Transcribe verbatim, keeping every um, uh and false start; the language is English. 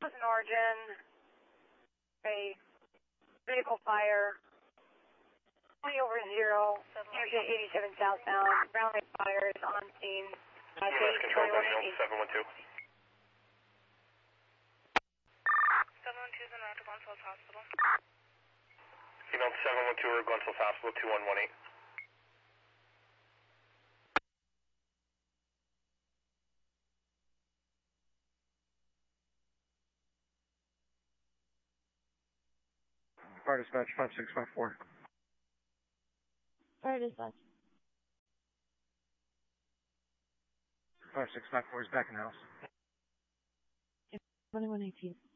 Pleasant Origin, a vehicle fire, twenty over zero, Interstate eighty-seven southbound, Brownlee fire is on scene. Uh, U S Control, Daniel, seven one two. seven one two is en route to Glens Falls Hospital. Email seven one two or Glens Falls Hospital, two one one eight. Fire dispatch five six five four. Fire dispatch. five six five four is back in the house. twenty-one eighteen.